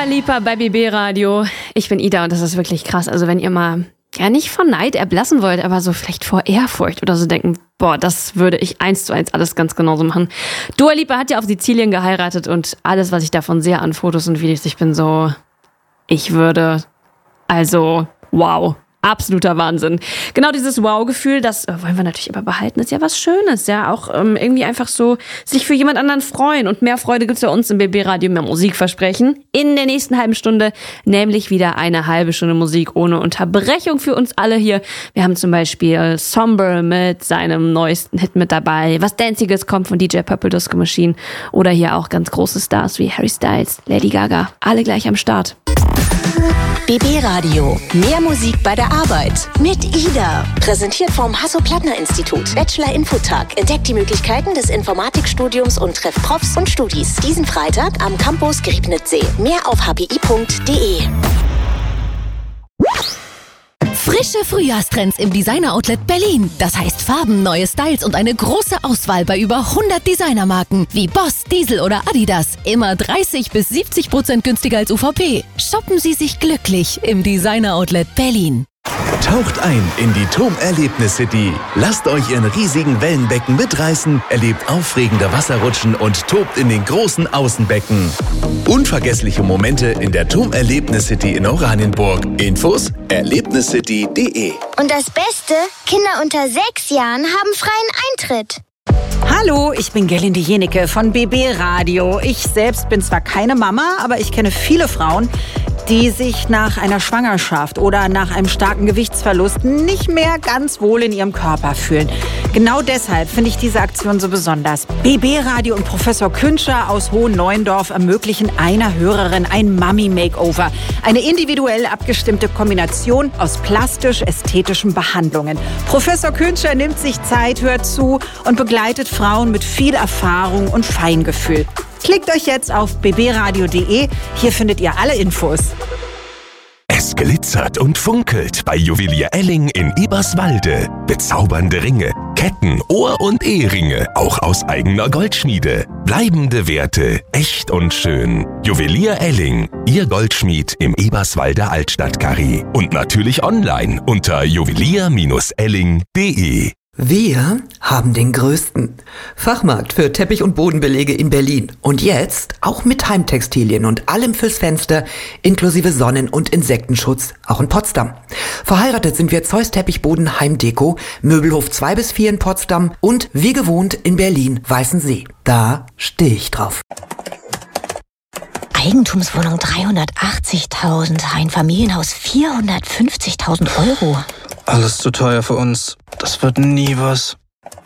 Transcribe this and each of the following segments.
Dua Lipa bei BB Radio. Ich bin Ida und das ist wirklich krass. Also wenn ihr mal, ja nicht vor Neid erblassen wollt, aber so vielleicht vor Ehrfurcht oder so denken, boah, das würde ich 1:1 alles ganz genauso machen. Dua Lipa hat ja auf Sizilien geheiratet und alles, was ich davon sehe an Fotos und Videos, wow. Absoluter Wahnsinn. Genau dieses Wow-Gefühl, das wollen wir natürlich aber behalten, ist ja was Schönes, ja, auch irgendwie einfach so sich für jemand anderen freuen und mehr Freude gibt's bei uns im BB Radio, mehr Musikversprechen. In der nächsten halben Stunde nämlich wieder eine halbe Stunde Musik ohne Unterbrechung für uns alle hier. Wir haben zum Beispiel Somber mit seinem neuesten Hit mit dabei, was Danziges kommt von DJ Purple Disco Machine oder hier auch ganz große Stars wie Harry Styles, Lady Gaga, alle gleich am Start. BB Radio. Mehr Musik bei der Arbeit. Mit Ida. Präsentiert vom Hasso-Plattner-Institut. Bachelor-Infotag. Entdeckt die Möglichkeiten des Informatikstudiums und trefft Profs und Studis. Diesen Freitag am Campus Griebnitzsee. Mehr auf hpi.de. Frische Frühjahrstrends im Designer-Outlet Berlin. Das heißt Farben, neue Styles und eine große Auswahl bei über 100 Designermarken wie Boss, Diesel oder Adidas. Immer 30-70% günstiger als UVP. Shoppen Sie sich glücklich im Designer-Outlet Berlin. Taucht ein in die TUM-Erlebnis-City. Lasst euch in riesigen Wellenbecken mitreißen, erlebt aufregende Wasserrutschen und tobt in den großen Außenbecken. Unvergessliche Momente in der TUM-Erlebnis-City in Oranienburg. Infos erlebniscity.de. Und das Beste, Kinder unter 6 Jahren haben freien Eintritt. Hallo, ich bin Gerlinde Jenecke von BB Radio. Ich selbst bin zwar keine Mama, aber ich kenne viele Frauen, die sich nach einer Schwangerschaft oder nach einem starken Gewichtsverlust nicht mehr ganz wohl in ihrem Körper fühlen. Genau deshalb finde ich diese Aktion so besonders. BB Radio und Professor Künscher aus Hohenneuendorf ermöglichen einer Hörerin ein Mummy-Makeover. Eine individuell abgestimmte Kombination aus plastisch-ästhetischen Behandlungen. Professor Künscher nimmt sich Zeit, hört zu und begleitet Frauen mit viel Erfahrung und Feingefühl. Klickt euch jetzt auf bbradio.de. Hier findet ihr alle Infos. Es glitzert und funkelt bei Juwelier Elling in Eberswalde. Bezaubernde Ringe, Ketten, Ohr- und Eheringe, auch aus eigener Goldschmiede. Bleibende Werte, echt und schön. Juwelier Elling, Ihr Goldschmied im Eberswalder Altstadtkarree. Und natürlich online unter juwelier-elling.de. Wir haben den größten Fachmarkt für Teppich- und Bodenbelege in Berlin. Und jetzt auch mit Heimtextilien und allem fürs Fenster, inklusive Sonnen- und Insektenschutz, auch in Potsdam. Verheiratet sind wir Zeus Teppichboden Heimdeko, Möbelhof 2-4 in Potsdam und wie gewohnt in Berlin Weißensee. Da stehe ich drauf. Eigentumswohnung 380.000, ein Familienhaus 450.000 Euro. Alles zu teuer für uns. Das wird nie was.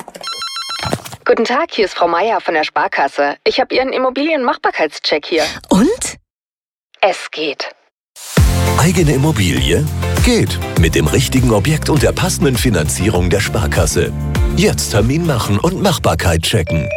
Guten Tag, hier ist Frau Meier von der Sparkasse. Ich habe Ihren Immobilienmachbarkeitscheck hier. Und? Es geht. Eigene Immobilie? Geht. Mit dem richtigen Objekt und der passenden Finanzierung der Sparkasse. Jetzt Termin machen und Machbarkeit checken.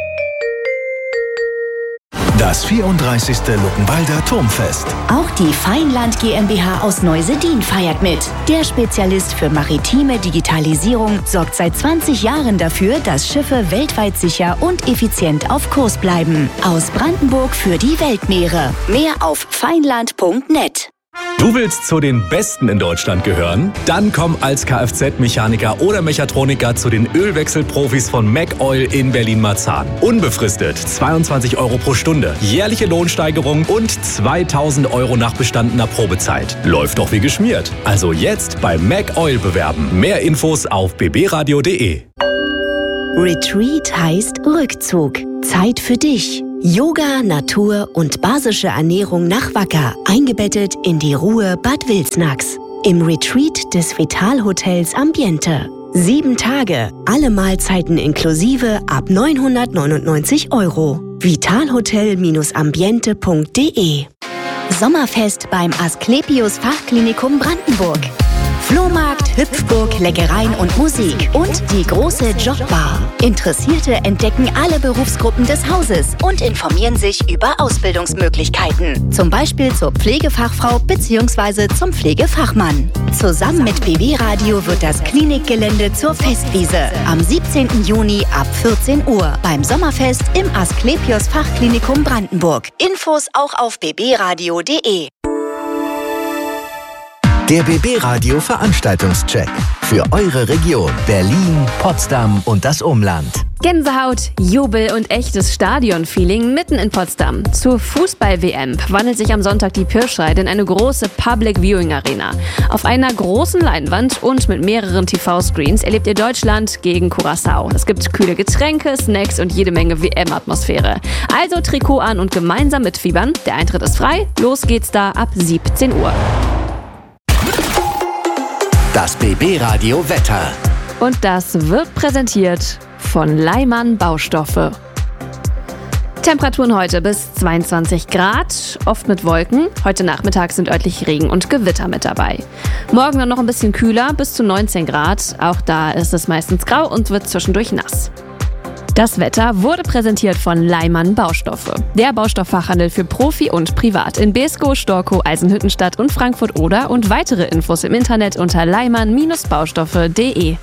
Das 34. Luckenwalder Turmfest. Auch die Feinland GmbH aus Neuseedin feiert mit. Der Spezialist für maritime Digitalisierung sorgt seit 20 Jahren dafür, dass Schiffe weltweit sicher und effizient auf Kurs bleiben. Aus Brandenburg für die Weltmeere. Mehr auf feinland.net. Du willst zu den Besten in Deutschland gehören? Dann komm als Kfz-Mechaniker oder Mechatroniker zu den Ölwechselprofis von MacOil in Berlin-Marzahn. Unbefristet 22 Euro pro Stunde, jährliche Lohnsteigerung und 2.000 Euro nach bestandener Probezeit. Läuft doch wie geschmiert. Also jetzt bei MacOil bewerben. Mehr Infos auf bbradio.de. Retreat heißt Rückzug. Zeit für dich. Yoga, Natur und basische Ernährung nach Wacker. Eingebettet in die Ruhe Bad Wilsnax. Im Retreat des Vital-Hotels Ambiente. 7 Tage, alle Mahlzeiten inklusive ab 999 Euro. Vitalhotel-ambiente.de. Sommerfest beim Asklepios Fachklinikum Brandenburg. Flohmarkt, Hüpfburg, Leckereien und Musik und die große Jobbar. Interessierte entdecken alle Berufsgruppen des Hauses und informieren sich über Ausbildungsmöglichkeiten. Zum Beispiel zur Pflegefachfrau bzw. zum Pflegefachmann. Zusammen mit BB Radio wird das Klinikgelände zur Festwiese. Am 17. Juni ab 14 Uhr beim Sommerfest im Asklepios Fachklinikum Brandenburg. Infos auch auf bbradio.de. Der BB Radio Veranstaltungscheck für eure Region Berlin, Potsdam und das Umland. Gänsehaut, Jubel und echtes Stadion-Feeling mitten in Potsdam. Zur Fußball-WM wandelt sich am Sonntag die Pirscheid in eine große Public-Viewing-Arena. Auf einer großen Leinwand und mit mehreren TV-Screens erlebt ihr Deutschland gegen Curaçao. Es gibt kühle Getränke, Snacks und jede Menge WM-Atmosphäre. Also Trikot an und gemeinsam mitfiebern. Der Eintritt ist frei. Los geht's da ab 17 Uhr. Das BB Radio Wetter. Und das wird präsentiert von Leimann Baustoffe. Temperaturen heute bis 22 Grad, oft mit Wolken. Heute Nachmittag sind örtlich Regen und Gewitter mit dabei. Morgen dann noch ein bisschen kühler, bis zu 19 Grad. Auch da ist es meistens grau und wird zwischendurch nass. Das Wetter wurde präsentiert von Leimann Baustoffe. Der Baustofffachhandel für Profi und Privat in Beeskow, Storkow, Eisenhüttenstadt und Frankfurt-Oder und weitere Infos im Internet unter leimann-baustoffe.de.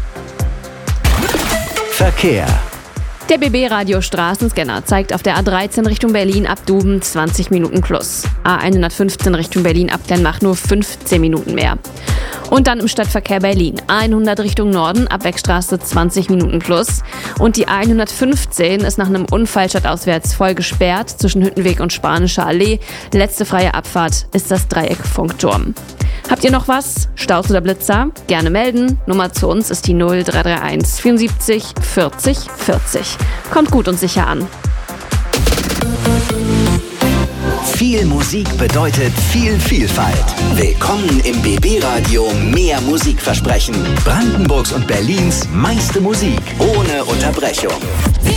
Verkehr. Der BB Radio Straßenscanner zeigt auf der A13 Richtung Berlin ab Duben 20 Minuten plus. A115 Richtung Berlin ab Glenmach nur 15 Minuten mehr. Und dann im Stadtverkehr Berlin. 100 Richtung Norden, ab Beckstraße 20 Minuten plus. Und die A115 ist nach einem Unfall stadtauswärts voll gesperrt zwischen Hüttenweg und Spanischer Allee. Letzte freie Abfahrt ist das Dreieck Funkturm. Habt ihr noch was? Staus oder Blitzer? Gerne melden. Nummer zu uns ist die 0331 74 40 40. Kommt gut und sicher an. Viel Musik bedeutet viel Vielfalt. Willkommen im BB Radio Mehr Musikversprechen. Brandenburgs und Berlins meiste Musik ohne Unterbrechung.